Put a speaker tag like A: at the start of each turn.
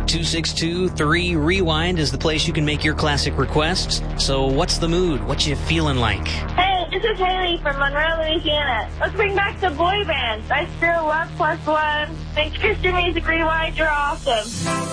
A: 262-3-REWIND is the place you can make your classic requests. So what's the mood? What you feeling like?
B: Hey, this is Haley from Monroe, Louisiana. Let's bring back the boy bands. I Still Love +1. Thanks, Christian Music Rewind. You're awesome.